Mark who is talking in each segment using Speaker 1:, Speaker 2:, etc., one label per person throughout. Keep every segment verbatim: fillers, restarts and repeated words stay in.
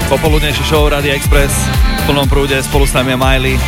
Speaker 1: Popoludnejšie show Rádia Express v plnom prúde, spolu s nami a Miley.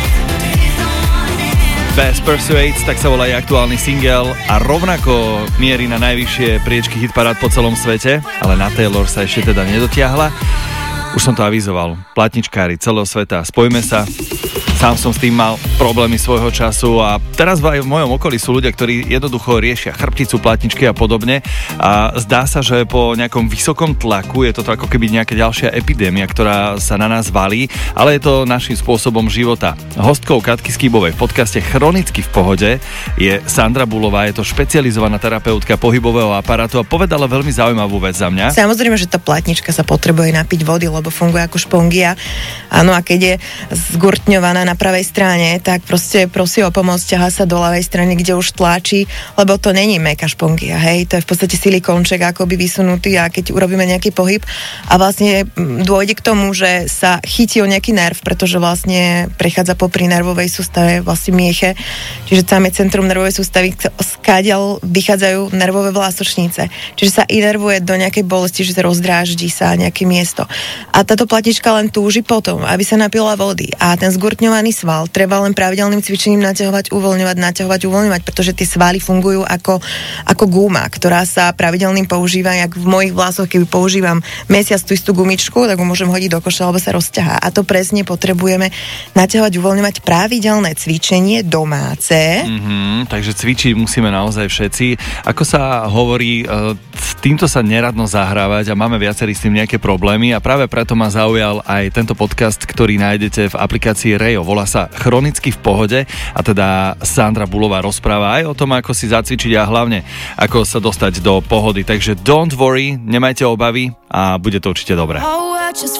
Speaker 1: Best Pursuits, tak sa volá aj aktuálny single a rovnako mierí na najvyššie priečky hitparád po celom svete, ale na Taylor sa ešte teda nedotiahla. Už som to avizoval, platničkári celého sveta, spojme sa. Sám som s tým mal problémy svojho času a teraz aj v mojom okolí sú ľudia, ktorí jednoducho riešia chrbticu, platničky a podobne a zdá sa, že po nejakom vysokom tlaku je toto ako keby nejaká ďalšia epidémia, ktorá sa na nás valí, ale je to našim spôsobom života. Hostkou Katky Skibovej v podcaste Chronicky v pohode je Sandra Bulová, je to špecializovaná terapeutka pohybového aparátu a povedala veľmi zaujímavú vec za mňa.
Speaker 2: Samozrejme, že tá platnička sa potrebuje napiť vody, lebo funguje ako špongia. Áno, a keď je zgurtňovaná na pravej strane, tak proste prosí o pomoc, ťahá sa do ľavej strany, kde už tlačí, lebo to není mäkká špongia, hej, to je v podstate silikónček akoby vysunutý a keď urobíme nejaký pohyb a vlastne dôjde k tomu, že sa chytí o nejaký nerv, pretože vlastne prechádza popri nervovej sústave, vlastne mieche, čiže tam je centrum nervovej sústavy, skáďal vychádzajú nervové vlásočnice, čiže sa inervuje do nejakej bolesti, že sa rozdráždí sa nejaké miesto. A táto platnička len túži potom, aby sa napila vody a ten zgurtňovaný sval treba len pravidelným cvičením naťahovať, uvoľňovať, naťahovať, uvoľňovať, pretože tie svaly fungujú ako, ako guma, ktorá sa pravidelným používa, jak v mojich vlasoch, keby používam mesiac tú istú gumičku, tak ho môžem hodiť do koša, alebo sa rozťahá. A to presne potrebujeme naťahovať, uvoľňovať pravidelné cvičenie domáce.
Speaker 1: Mm-hmm, takže cvičiť musíme naozaj všetci. Ako sa hovorí, s týmto sa neradno zahrávať a máme viacerí s tým nejaké problémy a práve preto ma zaujal aj tento podcast, ktorý nájdete v aplikácii Rejo. Volá sa Chronicky v pohode a teda Sandra Bulová rozpráva aj o tom, ako si zacvičiť a hlavne ako sa dostať do pohody. Takže don't worry, nemajte obavy a bude to určite dobré.